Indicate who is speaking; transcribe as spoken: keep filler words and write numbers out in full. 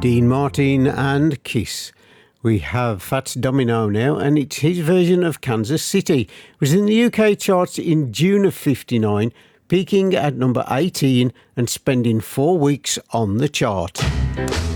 Speaker 1: Dean Martin and Kiss. We have Fats Domino now, and it's his version of Kansas City. It was in the U K charts in June of fifty-nine, peaking at number eighteen and spending four weeks on the chart.